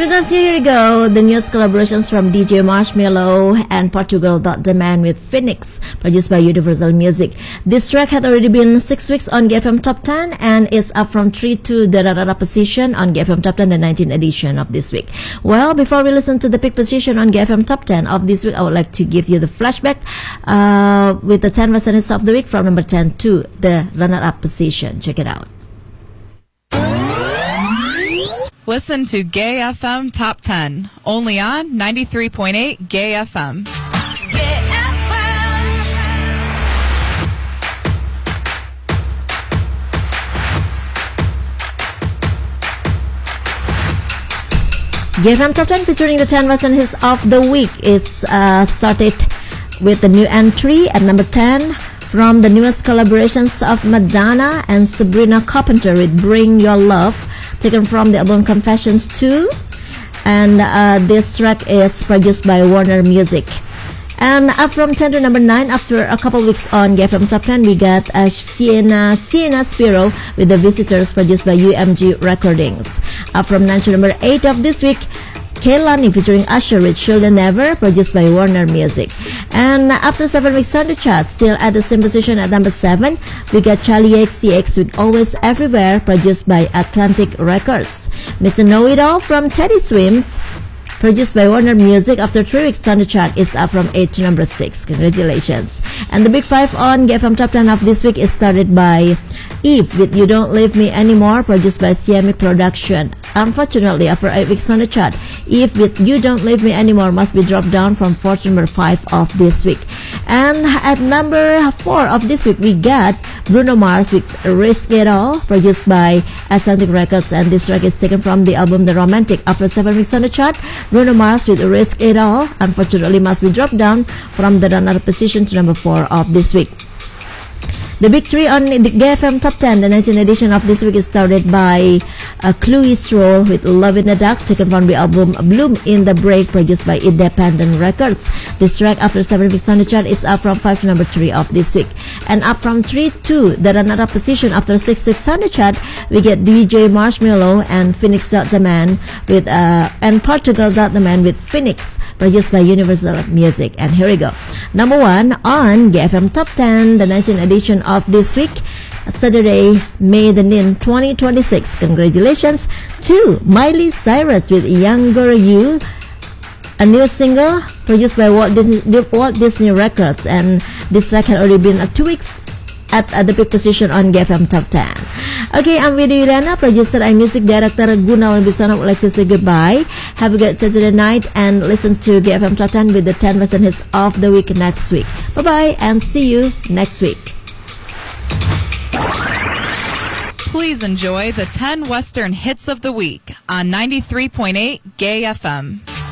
Regards, here you go. The newest collaborations from DJ Marshmello and Portugal The Man with Phoenix, produced by Universal Music. This track had already been 6 weeks on GFM Top 10 and is up from 3 to the runner-up position on GFM Top 10, the 19th edition of this week. Well, before we listen to the peak position on GFM Top 10 of this week, I would like to give you the flashback with the 10 Western hits of the week from number 10 to the runner-up position. Check it out. Listen to Gay FM Top 10, only on 93.8 Gay FM. Gay FM Top 10 featuring the 10 Western hits of the week is started with the new entry at number 10 from the newest collaborations of Madonna and Sabrina Carpenter with Bring Your Love, taken from the album Confessions 2, and this track is produced by Warner Music. And up from 10 to number 9, after a couple weeks on GFM Top 10, we got Sienna Spiro with The Visitors, produced by UMG Recordings. Up from 9 to number 8 of this week, Kehlani featuring Usher with Shoulda Never, produced by Warner Music. And after 7 weeks on the chart, still at the same position at number 7, we got Charlie XCX with Always Everywhere, produced by Atlantic Records. Mr. Know It All from Teddy Swims, produced by Warner Music, after 3 weeks on the chart, is up from 8 to number 6. Congratulations. And the Big 5 on GFM Top 10 of this week is started by Eve with You Don't Leave Me Anymore, produced by CME Production. Unfortunately, after 8 weeks on the chart, Eve with You Don't Leave Me Anymore must be dropped down from 4 to number 5 of this week. And at number 4 of this week, we got Bruno Mars with Risk It All, produced by Atlantic Records, and this track is taken from the album The Romantic. After 7 weeks on the chart, Bruno Mars with Risk It All unfortunately must be dropped down from the runner position to number 4 of this week. The Big 3 on the GFM Top 10, the 19th edition of this week, is started by Chloe Stroll with Love in the Dark, taken from the album Bloom in the Break, produced by Independent Records. This track, after 7 weeks on the chart, is up from 5 to number 3 of this week. And up from 3 to the runner-up position after 6 weeks on the chart, we get DJ Marshmello and Phoenix The Man with and Portugal The Man with Phoenix, produced by Universal Music. And here we go. Number 1 on GFM Top 10, the 19th edition of this week, Saturday, May the 9th, 2026. Congratulations to Miley Cyrus with Younger You, a new single produced by Walt Disney Records, and this track had already been 2 weeks at the peak position on GFM Top 10. Okay, I'm Widya Yudhana, producer and music director Gunawan Biswana would like to say goodbye. Have a good Saturday night and listen to GFM Top 10 with the 10 Western hits of the week next week. Bye-bye and see you next week. Please enjoy the 10 Western hits of the week on 93.8 Gay FM.